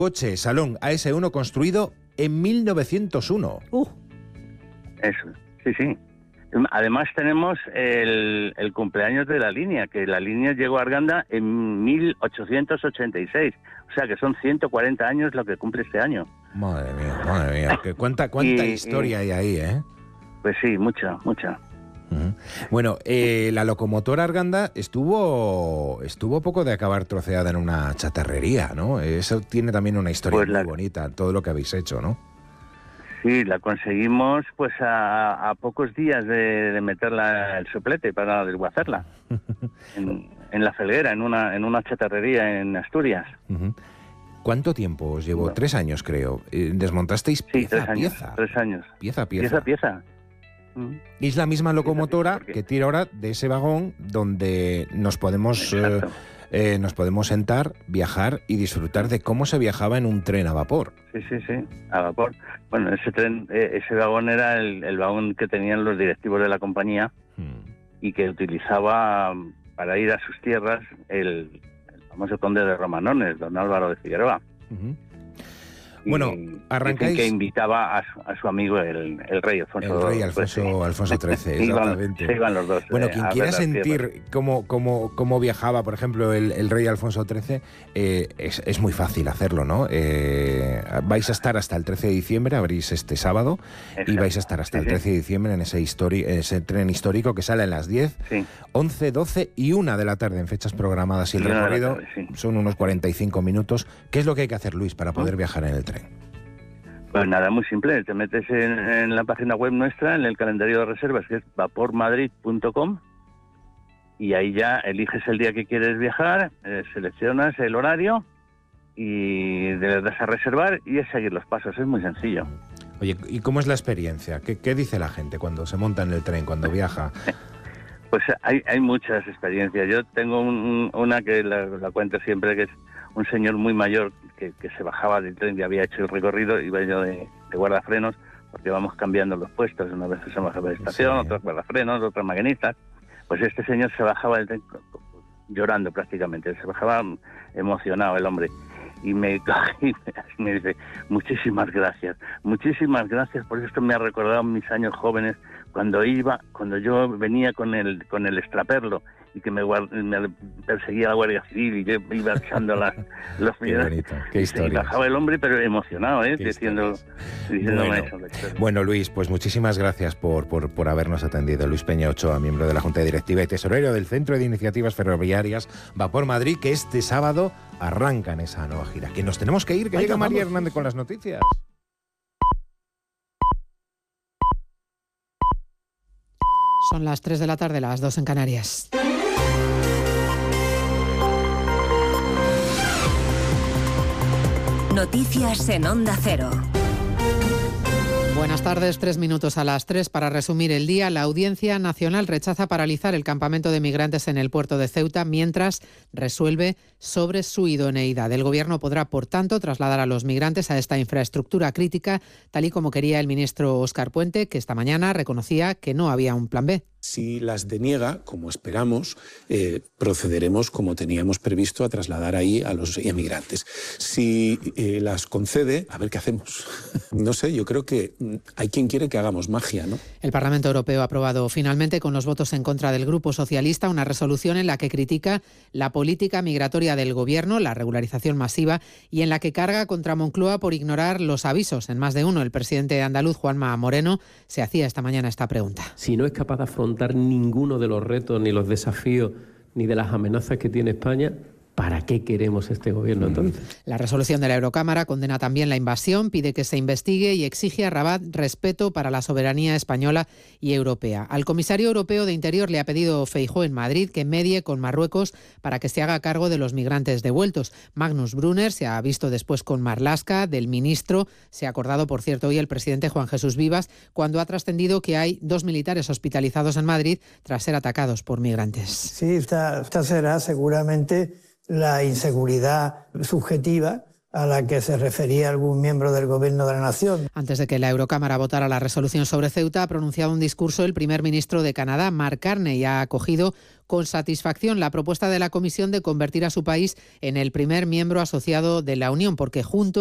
Coche Salón AS1 construido en 1901. Eso, sí. Además tenemos el cumpleaños de la línea, que la línea llegó a Arganda en 1886. O sea que son 140 años lo que cumple este año. Madre mía. ¿Cuánta historia hay ahí, eh? Pues sí, mucha. Uh-huh. Bueno, la locomotora Arganda estuvo poco de acabar troceada en una chatarrería, ¿no? Eso tiene también una historia muy bonita, todo lo que habéis hecho, ¿no? Sí, la conseguimos pues a pocos días de meterla el soplete para desguazarla en la Felguera, en una chatarrería en Asturias. Uh-huh. ¿Cuánto tiempo os llevó? 3 años, creo. ¿Desmontasteis pieza a pieza? 3 años. Pieza a pieza. Pieza. Y es la misma locomotora que tira ahora de ese vagón donde nos podemos sentar, viajar y disfrutar de cómo se viajaba en un tren a vapor. Sí, a vapor. Bueno, ese vagón era el vagón que tenían los directivos de la compañía y que utilizaba para ir a sus tierras el famoso conde de Romanones, don Álvaro de Figueroa. Uh-huh. Bueno, arrancáis... Que invitaba a su amigo el rey Alfonso. El rey Alfonso XIII, exactamente. Se iban los dos. Bueno, quien quiera sentir cómo viajaba, por ejemplo, el rey Alfonso XIII, es muy fácil hacerlo, ¿no? Vais a estar hasta el 13 de diciembre, abrís este sábado, y vais a estar hasta el 13 de diciembre en ese tren histórico que sale a las 10, 11, 12 y 1 de la tarde en fechas programadas. Y el recorrido son unos 45 minutos. ¿Qué es lo que hay que hacer, Luis, para poder viajar en el tren? Pues nada, muy simple. Te metes en la página web nuestra, en el calendario de reservas, que es vapormadrid.com, y ahí ya eliges el día que quieres viajar, seleccionas el horario y le das a reservar y es seguir los pasos. Es muy sencillo. Oye, ¿y cómo es la experiencia? ¿Qué dice la gente cuando se monta en el tren, cuando viaja? Pues hay muchas experiencias. Yo tengo una que la cuento siempre, que es un señor muy mayor que se bajaba del tren y había hecho el recorrido, iba yo de guardafrenos, porque vamos cambiando los puestos. Una vez se bajaba de estación, otros guardafrenos, otros maquinistas. Pues este señor se bajaba del tren llorando prácticamente, se bajaba emocionado el hombre. Y me dice, muchísimas gracias, por esto me ha recordado mis años jóvenes, cuando yo venía con el extraperlo y que me perseguía la Guardia Civil y yo iba echando los Qué bonito, qué historia. Y bajaba el hombre, pero emocionado, diciéndome eso. Bueno, Luis, pues muchísimas gracias por habernos atendido. Luis Peña Ochoa, miembro de la Junta Directiva y tesorero del Centro de Iniciativas Ferroviarias Vapor Madrid, que este sábado arranca en esa nueva gira. Que nos tenemos que ir, que llega María Hernández con las noticias. Son las 3 de la tarde, las 2 en Canarias. Noticias en Onda Cero. Buenas tardes, 3 minutos a las 3. Para resumir el día, la Audiencia Nacional rechaza paralizar el campamento de migrantes en el puerto de Ceuta mientras resuelve sobre su idoneidad. El Gobierno podrá, por tanto, trasladar a los migrantes a esta infraestructura crítica, tal y como quería el ministro Óscar Puente, que esta mañana reconocía que no había un plan B. Si las deniega, como esperamos, procederemos como teníamos previsto a trasladar ahí a los emigrantes. Si las concede, a ver qué hacemos. No sé, yo creo que hay quien quiere que hagamos magia, ¿no? El Parlamento Europeo ha aprobado finalmente, con los votos en contra del Grupo Socialista, una resolución en la que critica la política migratoria del Gobierno, la regularización masiva, y en la que carga contra Moncloa por ignorar los avisos. En más de uno, el presidente andaluz, Juanma Moreno, se hacía esta mañana esta pregunta. Si no es capaz de afrontar ninguno de los retos, ni los desafíos, ni de las amenazas que tiene España, ¿para qué queremos este gobierno entonces? La resolución de la Eurocámara condena también la invasión, pide que se investigue y exige a Rabat respeto para la soberanía española y europea. Al comisario europeo de Interior le ha pedido Feijóo en Madrid que medie con Marruecos para que se haga cargo de los migrantes devueltos. Magnus Brunner se ha visto después con Marlaska. Del ministro se ha acordado, por cierto, hoy el presidente Juan Jesús Vivas, cuando ha trascendido que hay 2 militares hospitalizados en Madrid tras ser atacados por migrantes. Sí, esta será seguramente la inseguridad subjetiva a la que se refería algún miembro del Gobierno de la Nación. Antes de que la Eurocámara votara la resolución sobre Ceuta, ha pronunciado un discurso el primer ministro de Canadá, Mark Carney, y ha acogido con satisfacción la propuesta de la Comisión de convertir a su país en el primer miembro asociado de la Unión, porque juntos